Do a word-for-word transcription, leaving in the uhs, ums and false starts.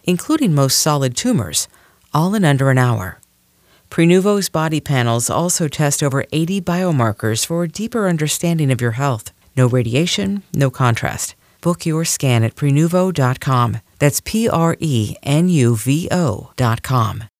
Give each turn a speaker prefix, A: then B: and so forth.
A: including most solid tumors, all in under an hour. Prenuvo's body panels also test over eighty biomarkers for a deeper understanding of your health. No radiation, no contrast. Book your scan at Prenuvo dot com. That's P R E N U V O dot com.